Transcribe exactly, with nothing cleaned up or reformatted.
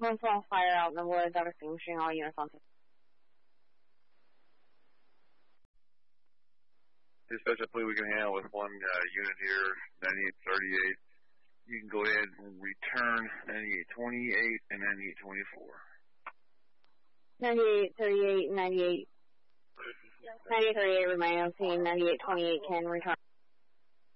One small fire out in the woods, I'm extinguishing all units on. Dispatch, I believe we can handle with one uh, unit here, ninety-eight thirty-eight. You can go ahead and return ninety-eight twenty-eight and ninety-eight twenty-four. ninety-eight thirty-eight, ninety-eight. ninety-eight thirty-eight remain on scene, ninety-eight twenty-eight can return.